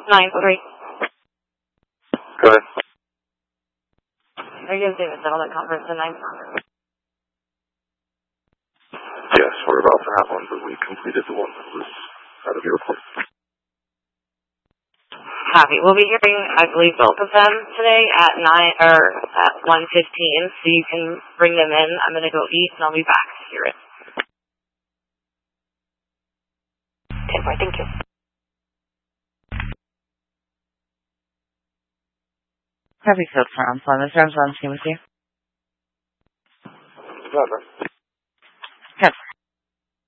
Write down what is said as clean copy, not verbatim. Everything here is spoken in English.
9-3. Go ahead. Are you guys doing a settlement conference tonight? Yes, we're about to have one, but we completed the one that was out of your report. Copy. We'll be hearing, I believe, both of them today at 1:15, so you can bring them in. I'm going to go eat, and I'll be back to hear it. 10-4, thank you. Copy, so I'm Mr. Armstrong, with you. Right.